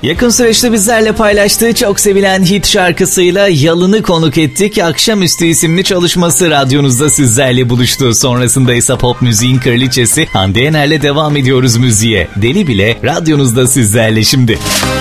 Yakın süreçte bizlerle paylaştığı çok sevilen hit şarkısıyla Yalın'ı konuk ettik. Akşamüstü isimli çalışması radyonuzda sizlerle buluştu. Sonrasında ise pop müziğin kraliçesi Hande Yener'le devam ediyoruz müziğe. Deli Bile radyonuzda sizlerle şimdi.